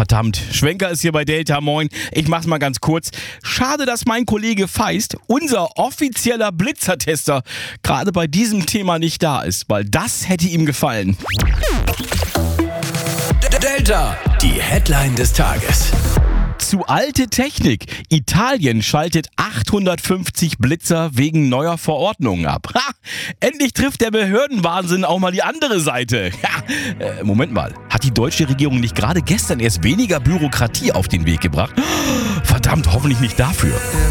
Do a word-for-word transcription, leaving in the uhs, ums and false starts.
verdammt. Schwenker ist hier bei Delta, moin. Ich mach's mal ganz kurz. Schade, dass mein Kollege Feist, unser offizieller Blitzertester, gerade bei diesem Thema nicht da ist, weil das hätte ihm gefallen. Delta, die Headline des Tages. Zu alte Technik. Italien schaltet achthundertfünfzig Blitzer wegen neuer Verordnungen ab. Ha! Endlich trifft der Behördenwahnsinn auch mal die andere Seite. Ja, äh, Moment mal, hat die deutsche Regierung nicht gerade gestern erst weniger Bürokratie auf den Weg gebracht? Verdammt, hoffentlich nicht dafür.